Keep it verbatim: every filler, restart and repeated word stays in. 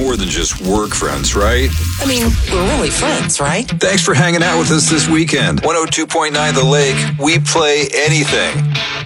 more than just work friends, right? I mean, we're really friends, right? Thanks for hanging out with us this weekend. one oh two point nine The Lake, we play anything.